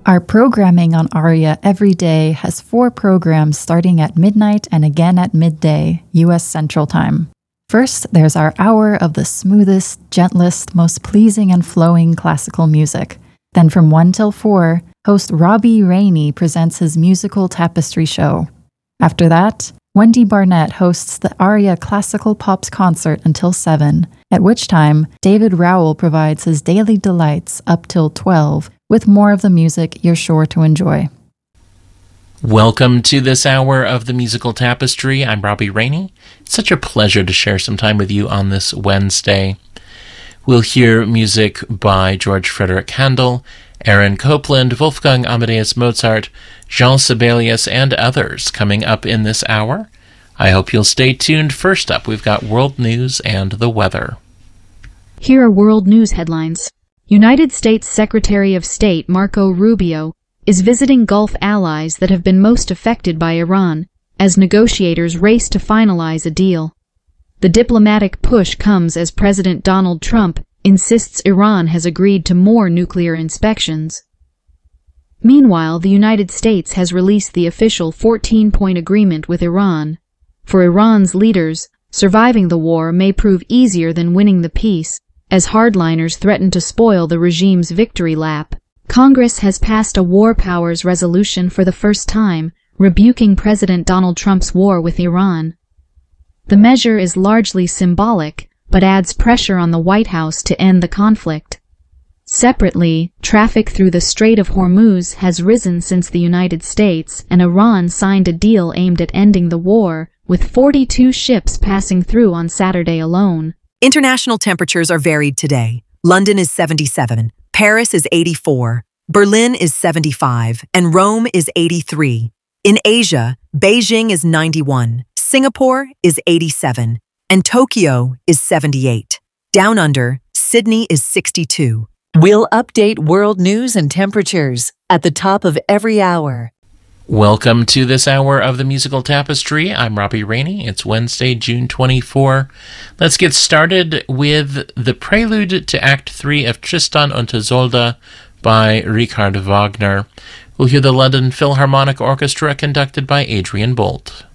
Our programming on ARIA every day has 4 programs starting at midnight and again at midday, U.S. Central Time. First, there's our hour of the smoothest, gentlest, most pleasing and flowing classical music. Then from 1 till 4, host Robbie Rainey presents his musical tapestry show. After that, Wendy Barnett hosts the ARIA Classical Pops concert until 7, at which time David Rowell provides his daily delights up till 12, with more of the music you're sure to enjoy. Welcome to this hour of the Musical Tapestry. I'm Robbie Rainey. It's such a pleasure to share some time with you on this Wednesday. We'll hear music by George Frederick Handel, Aaron Copland, Wolfgang Amadeus Mozart, Jean Sibelius, and others coming up in this hour. I hope you'll stay tuned. First up, we've got world news and the weather. Here are world news headlines. United States Secretary of State Marco Rubio is visiting Gulf allies that have been most affected by Iran as negotiators race to finalize a deal. The diplomatic push comes as President Donald Trump insists Iran has agreed to more nuclear inspections. Meanwhile, the United States has released the official 14-point agreement with Iran. For Iran's leaders, surviving the war may prove easier than winning the peace, as hardliners threaten to spoil the regime's victory lap. Congress has passed a War Powers Resolution for the first time, rebuking President Donald Trump's war with Iran. The measure is largely symbolic, but adds pressure on the White House to end the conflict. Separately, traffic through the Strait of Hormuz has risen since the United States and Iran signed a deal aimed at ending the war, with 42 ships passing through on Saturday alone. International temperatures are varied today. London is 77, Paris is 84, Berlin is 75, and Rome is 83. In Asia, Beijing is 91, Singapore is 87, and Tokyo is 78. Down under, Sydney is 62. We'll update world news and temperatures at the top of every hour. Welcome to this hour of the Musical Tapestry. I'm Robbie Rainey. It's Wednesday, June 24. Let's get started with the prelude to Act 3 of Tristan und Isolde by Richard Wagner. We'll hear the London Philharmonic Orchestra conducted by Adrian Bolt.